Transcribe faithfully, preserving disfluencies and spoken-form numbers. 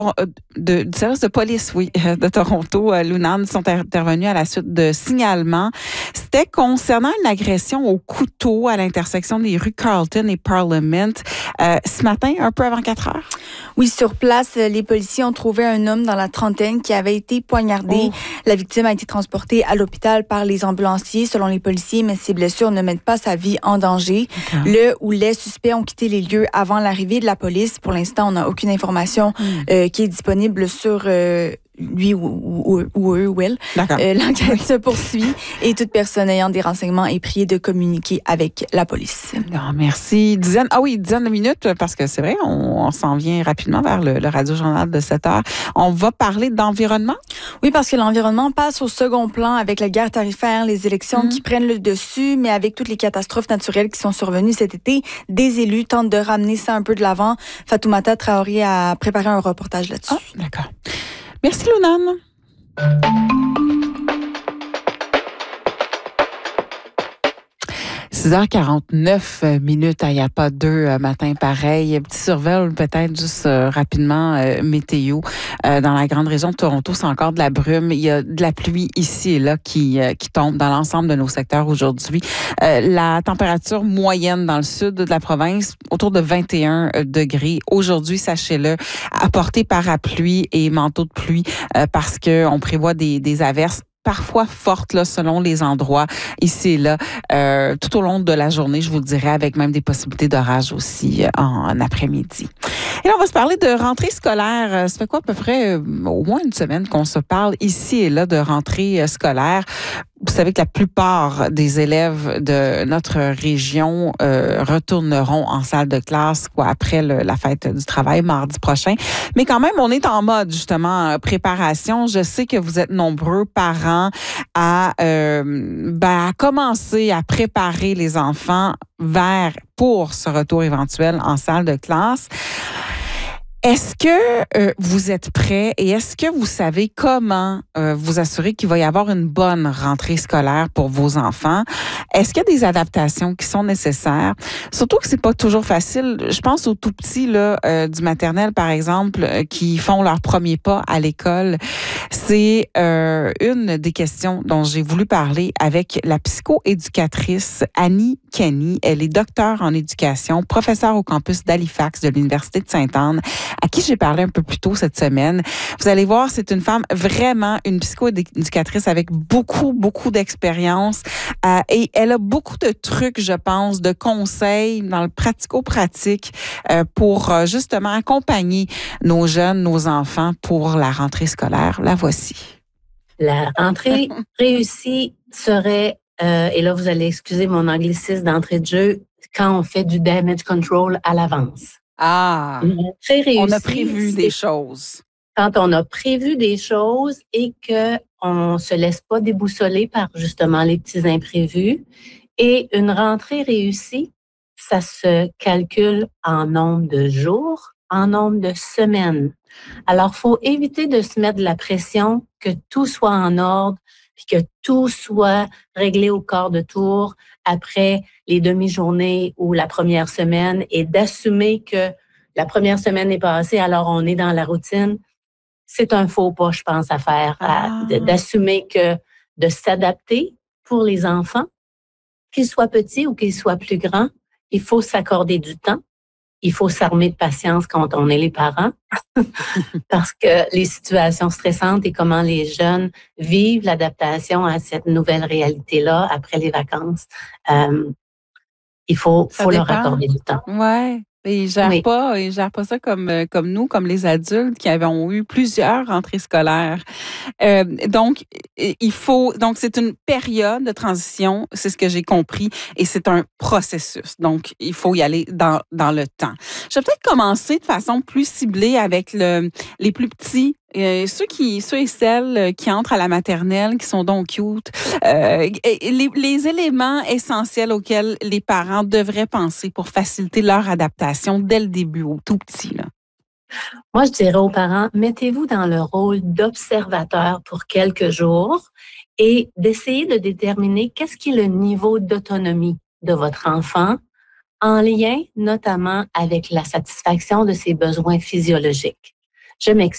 De, du service de police, oui, de Toronto, euh, Lunan, sont intervenus à la suite de signalements. C'était concernant une agression au couteau à l'intersection des rues Carlton et Parliament euh, ce matin, un peu avant quatre heures. Oui, sur place, les policiers ont trouvé un homme dans la trentaine qui avait été poignardé. Oh. La victime a été transportée à l'hôpital par les ambulanciers, selon les policiers, mais ses blessures ne mettent pas sa vie en danger. Okay. Le ou les suspects ont quitté les lieux avant l'arrivée de la police. Pour l'instant, on n'a aucune information mm. euh, qui est disponible sur euh, lui ou, ou, ou eux ou elle. Euh, l'enquête oui. se poursuit et toute personne ayant des renseignements est priée de communiquer avec la police. Non, merci. Dizaine, ah oui, dizaine de minutes, parce que c'est vrai, on, on s'en vient rapidement vers le, le radio-journal de sept heures. On va parler d'environnement? Oui, parce que l'environnement passe au second plan avec la guerre tarifaire, les élections mmh. qui prennent le dessus, mais avec toutes les catastrophes naturelles qui sont survenues cet été, des élus tentent de ramener ça un peu de l'avant. Fatoumata Traoré a préparé un reportage là-dessus. Ah, d'accord. Merci, Lunan. six heures quarante-neuf minutes, il n'y a pas deux euh, matin pareil. Petit survol peut-être juste euh, rapidement euh, météo. Euh, dans la grande région de Toronto, c'est encore de la brume. Il y a de la pluie ici et là qui, euh, qui tombe dans l'ensemble de nos secteurs aujourd'hui. Euh, la température moyenne dans le sud de la province, autour de vingt et un degrés. Aujourd'hui, sachez-le, apportez parapluie et manteau de pluie euh, parce qu'on prévoit des, des averses parfois fortes là, selon les endroits, ici et là, euh, tout au long de la journée, je vous dirais, avec même des possibilités d'orage aussi euh, en, en après-midi. Et là, on va se parler de rentrée scolaire. Ça fait quoi à peu près, euh, au moins une semaine qu'on se parle ici et là de rentrée euh, scolaire. Vous savez que la plupart des élèves de notre région euh, retourneront en salle de classe quoi, après le, la fête du travail mardi prochain. Mais quand même, on est en mode justement préparation. Je sais que vous êtes nombreux parents à, euh, ben, à commencer à préparer les enfants vers pour ce retour éventuel en salle de classe. Est-ce que euh, vous êtes prêts et est-ce que vous savez comment euh, vous assurer qu'il va y avoir une bonne rentrée scolaire pour vos enfants? Est-ce qu'il y a des adaptations qui sont nécessaires? Surtout que c'est pas toujours facile. Je pense aux tout petits là, euh, du maternel, par exemple, euh, qui font leur premier pas à l'école. C'est euh, une des questions dont j'ai voulu parler avec la psychoéducatrice Annie Kenny. Elle est docteure en éducation, professeure au campus d'Halifax de l'Université de Sainte-Anne, à qui j'ai parlé un peu plus tôt cette semaine. Vous allez voir, c'est une femme vraiment, une psychoéducatrice avec beaucoup, beaucoup d'expérience euh, et elle a beaucoup de trucs, je pense, de conseils dans le pratico-pratique euh, pour euh, justement accompagner nos jeunes, nos enfants pour la rentrée scolaire. La voici. La rentrée réussie serait, euh, et là vous allez excuser mon anglicisme d'entrée de jeu, quand on fait du damage control à l'avance. Ah, très réussi, on a prévu des choses. Quand on a prévu des choses et qu'on ne se laisse pas déboussoler par justement les petits imprévus. Et une rentrée réussie, ça se calcule en nombre de jours, en nombre de semaines. Alors, il faut éviter de se mettre de la pression, que tout soit en ordre, puis que tout soit réglé au quart de tour après les demi-journées ou la première semaine et d'assumer que la première semaine est passée, alors on est dans la routine. C'est un faux pas, je pense, à faire, à, ah. d'assumer que de s'adapter pour les enfants, qu'ils soient petits ou qu'ils soient plus grands, il faut s'accorder du temps. Il faut s'armer de patience quand on est les parents parce que les situations stressantes et comment les jeunes vivent l'adaptation à cette nouvelle réalité-là après les vacances, euh, il faut, faut leur accorder du temps. Ouais. Et ils gèrent oui. pas, ils gèrent pas ça comme comme nous, comme les adultes qui avons eu plusieurs rentrées scolaires. Euh, donc il faut, donc c'est une période de transition, c'est ce que j'ai compris, et c'est un processus. Donc il faut y aller dans dans le temps. Je vais peut-être commencer de façon plus ciblée avec le les plus petits. Euh, ceux qui, ceux et celles qui entrent à la maternelle, qui sont donc cute, euh, les, les éléments essentiels auxquels les parents devraient penser pour faciliter leur adaptation dès le début, au tout petit, là. Moi, je dirais aux parents, mettez-vous dans le rôle d'observateur pour quelques jours et d'essayer de déterminer qu'est-ce qui est le niveau d'autonomie de votre enfant en lien notamment avec la satisfaction de ses besoins physiologiques. Je m'explique.